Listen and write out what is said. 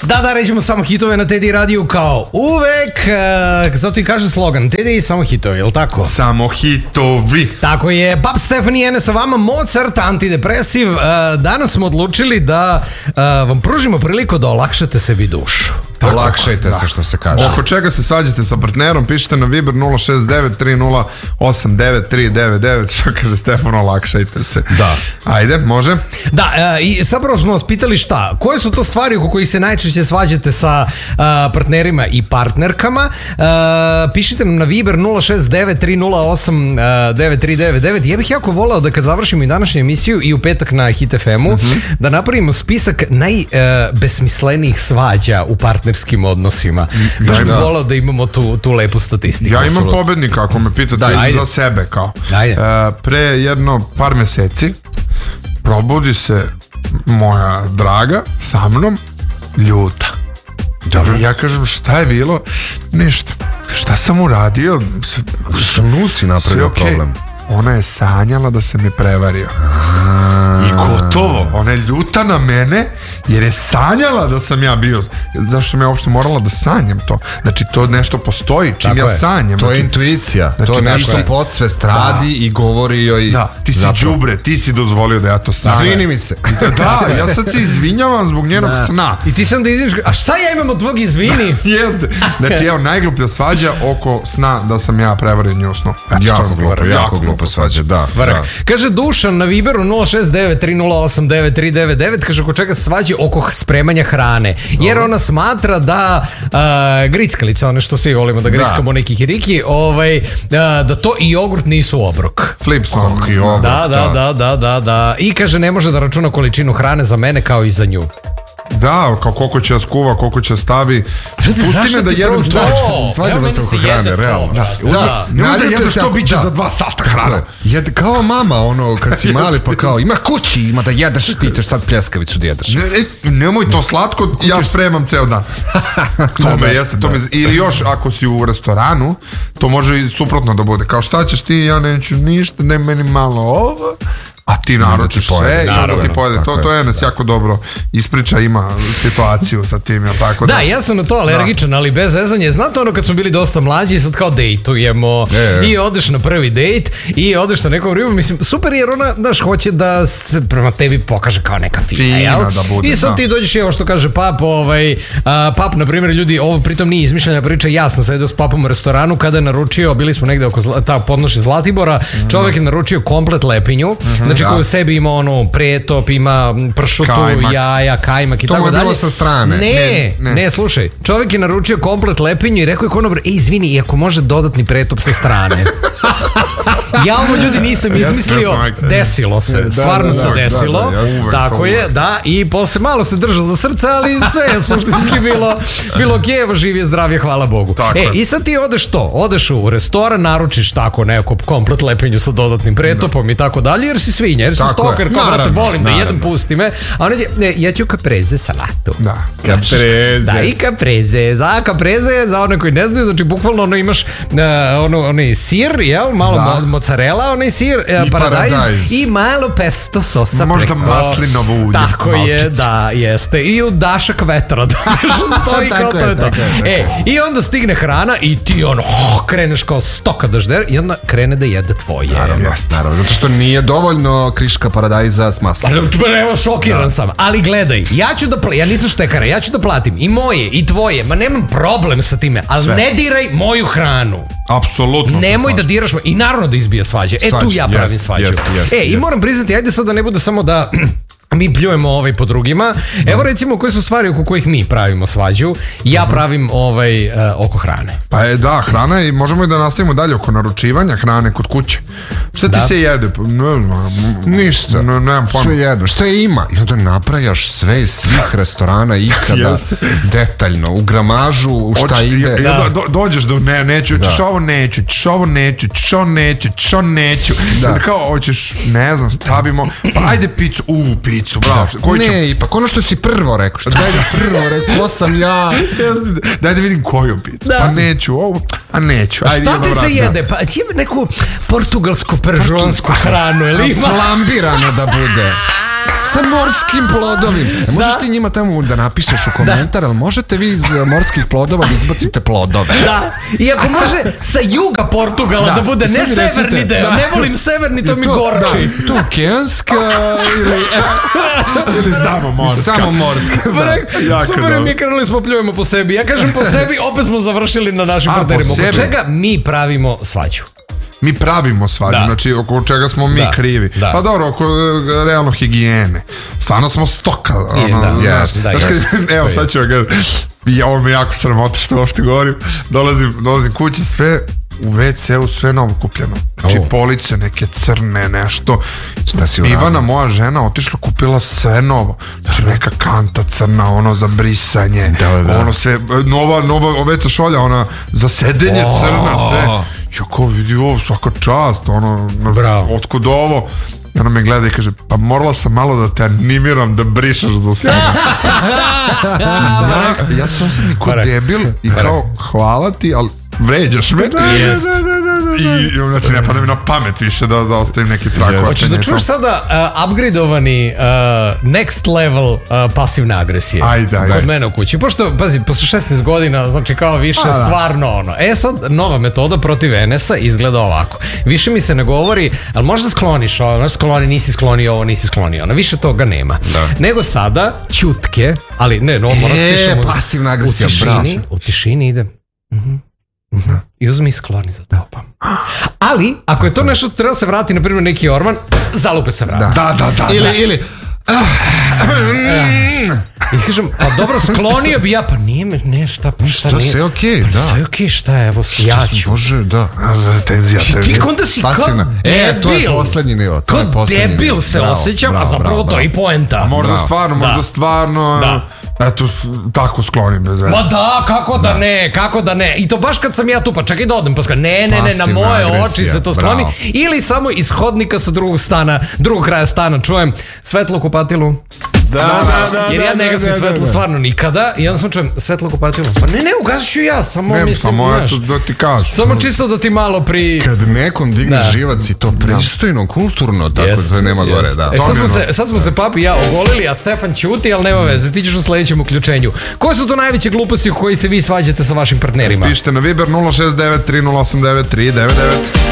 Da, rećemo samo hitove na Teddy radiju kao uvek. Zato i kaže slogan Teddy samo hitovi, je li tako? Samo hitovi. Tako je. Pap Stefani Ene sa vama, Mozart, antidepresiv. Danas smo odlučili da vam pružimo priliku da olakšate sebi dušu. Olakšajte se, što se kaže. Oko čega se svađate sa partnerom, pišite na Viber 069-308-9399. Što kaže Stefan, olakšajte se. Da. Ajde, može? Da, i zapravo smo vas pitali šta? Koje su to stvari oko kojih se najčešće svađate sa partnerima i partnerkama? Pišite nam na Viber 069-308-9399. Ja bih jako voleo da kad završimo i današnju emisiju i u petak na Hit FM-u, da napravimo spisak najbesmislenijih svađa u partnerskim odnosima. Baš bih voleo da imamo tu lepu statistiku. Ja imam pobednika, ako me pitate za sebe. Kao. Pre jedno par meseci probudi se moja draga sa mnom ljuta. Dobro. Ja kažem, šta je bilo? Ništa. Šta sam uradio? U snu si napravio problem. Ona je sanjala da se mi prevario. I gotovo. Ona je ljuta na mene jer je sanjala da sam ja bio. Zašto sam ja uopšte morala da sanjam to? Znači to nešto postoji čim ja sanjam. To je intuicija. To je nešto podsvest radi i govori joj. Da, ti si đubre, ti si dozvolio da ja to sanjam. Izvini mi se. Da, ja sad se izvinjavam zbog njenog sna. I ti sam da izviniš, a šta ja imam od tvog izvini? Jeste. Znači evo, najgluplja svađa oko sna da sam ja prevario nju u snu. Jako glupo svađa, da. Kaže Dušan na Viberu 069-308-9399, kaže oko čega se svađa oko spremanja hrane. Jer ona smatra da grickalica, one što svi volimo da grickamo neki kiriki, da to i jogurt nisu obrok. Flip song. Da. I kaže ne može da računa količinu hrane za mene kao i za nju. Da, kao koliko će skuva, koliko će stavi. Pusti me da jedem što. Svađamo se oko hrane, realno. Da, nemoj da jedeš što biće za 2 sata hrane. Kao mama, ono, kad si mali, pa kao, ima kući, ima da jedeš, ti ćeš sad pljeskavicu da jedeš. Nemoj to slatko, ja spremam ceo dan. To me jeste, ili još, ako si u restoranu, to može i suprotno da bude. Kao šta ćeš ti, ja neću ništa, ne meni malo ovo. A ti naručiš sve i onda ti pojede. To je nas jako dobro ispriča, ima situaciju sa tim, jel tako? Da, ja sam na to alergičan, ali bez zezanja. Znate ono kad smo bili dosta mlađi i sad kao dejtujemo i odeš na prvi dejt i odeš sa nekom ribom, mislim, super jer ona, znaš, hoće da se prema tebi pokaže kao neka fina, jel? I sad ti dođeš, evo što kaže Pap, Pap, na primjer, ljudi, ovo pritom nije izmišljena priča, ja sam sedeo s Papom u restoranu kada je naručio, bili smo negde oko podnošlje Zlatibora, čovjek je naručio komplet lepinju, znači koji u sebi ima ono pretop, ima pršutu, jaja, kajmak i tako dalje. To mu je bilo sa strane. Ne, slušaj, čovjek je naručio komplet lepinju i rekao je konobar, izvini, i ako može dodatni pretop sa strane. Ja ovo ljudi nisam izmislio, desilo se, stvarno se desilo, tako je, da, i posle malo se držao za srce, ali sve je suštinski bilo Kijevo, živije, zdravije, hvala Bogu. I sad ti odeš u restoran, naručiš tako neko komplet lepinju sa dodatnim pretopom i tako dalje, jer si svinja, jer si stoker, kao brate, volim da jedem, pusti me, a on je, ja ću caprese salatu. Da, caprese. Da, i caprese, za one koji ne znaju, znači bukvalno ono imaš onaj sir, jel, malo mozzarella, onaj sir, paradajz i malo pesto sosa. Možda maslinovo ulje. Tako je, da, jeste. I u dašak vetra stoji kao to je to. I onda stigne hrana i ti ono kreneš kao stoka dažder i onda krene da jede tvoje. Naravno, zato što nije dovoljno kriška paradajza s maslom. Evo, šokiran sam, ali gledaj, ja nisam štekara, ja ću da platim i moje i tvoje, ma nemam problem sa time, ali ne diraj moju hranu. Apsolutno. Nemoj da diraš i naravno da izbija svađe. Tu ja pravim svađu. I moram priznati, ajde sad da ne bude samo da mi pljujemo po drugima. Evo recimo koje su stvari oko kojih mi pravimo svađu. Ja pravim oko hrane. Pa da, hrana i možemo i da nastavimo dalje oko naručivanja hrane kod kuće. Šta ti se jede? Ništa. Sve jedno. Šta ima? I onda naprajaš sve iz svih restorana ikada detaljno, u gramažu, u šta ide. Dođeš do neću, ćeš ovo neću, ćeš ovo neću, ćeš ovo neću, ćeš ovo neću. Onda kao hoćeš, ne znam, stavimo, pa ajde picu, picu, bravo. Ne, ipak ono što si prvo rekao. Daj da prvo rekao sam ja. Daj da vidim koju picu. Pa neću ovo, a neću. Šta ti se jede? Pa ima neku portugalsku, peržonsku hranu, ili ima? Flambirano da bude. Sa morskim plodovima. Možeš ti njima tamo da napišeš u komentar, ali možete vi iz morskih plodova da izbacite plodove. Da, i ako može sa juga Portugala da bude ne severni deo, ne volim severni, to mi gorči. Tu okeanska ili samo morska. Super, mi krenuli smo pljujemo po sebi. Ja kažem po sebi, opet smo završili na našim partnerima. Oko čega mi pravimo svađu? Mi pravimo svađu, znači oko čega smo mi krivi. Pa dobro, oko realno higijene. Stvarno smo stoka. Evo sad ću ga, ovo me jako sramota što uopšte govorim. Dolazim kući, sve u WC-u, sve novo kupljeno. Znači police neke crne, nešto. Ivana, moja žena, otišla, kupila sve novo. Znači neka kanta crna, ono za brisanje, ono sve, nova WC šolja, ona za sedenje crna, sve. Jako vidi ovo, svaka čast, ono, otkud ovo? I ona me gleda i kaže, pa morala sam malo da te animiram da brišaš za sebe. Ja sam osjetni ko debil i kao, hvala ti, ali vređaš me. I znači ne pada mi na pamet više da ostavim neki trag. Hoćeš da čuješ sada upgradeovani next level pasivne agresije kod mene u kući, pošto pazi, posle 16 godina znači kao više stvarno ono. Sad nova metoda protiv Enesa izgleda ovako, više mi se ne govori ali možda skloniš ovo, skloni, nisi sklonio ovo, nisi sklonio ono, više toga nema, nego sada ćutke, ali ne, no moram stišamo pasivna agresija, u tišini idem i uzmi i skloni za tobom. Ali, ako je to nešto treba se vrati, na primjer neki orman, zalupe se vrati. Ili i kažem, pa dobro, sklonio bi ja, pa nije me, ne, šta nije. Sve okej, da. Sve okej, šta je, evo, ja ću. Bože, da. Tenzija. Ti onda si kao debil. To je poslednji nivo. Kao debil se osjećam, a zapravo to je i poenta. Možda stvarno, eto, tako sklonim bez veze. Ma da, kako da ne. I to baš kad sam ja tu, pa čekaj da odem, pa sklonim. Ne, na moje oči se to skloni. Ili samo iz hodnika sa drugog kraja stana čujem svetlo kupatilu. Jer ja ne gasim svetlo stvarno nikada i onda sam čujem svetlo kupatilo. Pa ne, ugasit ću ja, samo mislim, samo eto da ti kažem. Samo čisto da ti malo Kad nekom digne živac i to pristojno, kulturno, tako da nema gore, da. Sad smo se papi i ja ogolili, a Stefan ćuti, ali nema veze, ti ćeš u sledećem uključenju. Koje su to najveće gluposti u koji se vi svađate sa vašim partnerima? Pišite na Viber 069 3089 399.